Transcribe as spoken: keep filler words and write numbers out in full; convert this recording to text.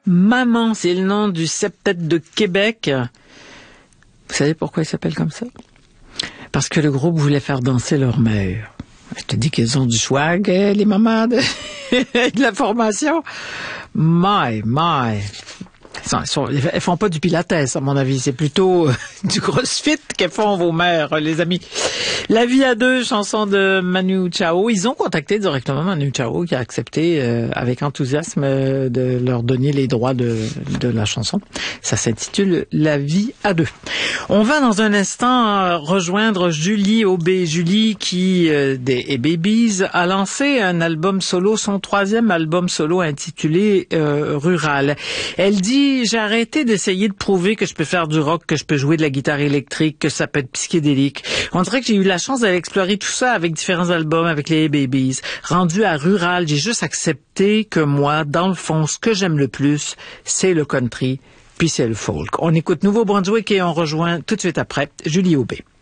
Maman, c'est le nom du septet de Québec. Vous savez pourquoi il s'appelle comme ça? Parce que le groupe voulait faire danser leur mère. Je te dis qu'ils ont du swag, les mamans de, de la formation. My, my. Elles, sont, elles font pas du pilates, à mon avis. C'est plutôt euh, du crossfit qu'elles font vos mères, les amis. La vie à deux, chanson de Manu Chao. Ils ont contacté directement Manu Chao, qui a accepté euh, avec enthousiasme euh, de leur donner les droits de, de la chanson. Ça s'intitule La vie à deux. On va dans un instant euh, rejoindre Julie Aubé. Julie qui, euh, des et Babies, a lancé un album solo, son troisième album solo intitulé euh, Rural. Elle dit: j'ai arrêté d'essayer de prouver que je peux faire du rock, que je peux jouer de la guitare électrique, que ça peut être psychédélique. On dirait que j'ai eu la chance d'aller explorer tout ça avec différents albums, avec les Babies. Rendu à Rural, j'ai juste accepté que moi, dans le fond, ce que j'aime le plus, c'est le country, puis c'est le folk. On écoute Nouveau-Brunswick et on rejoint tout de suite après Julie Aubé.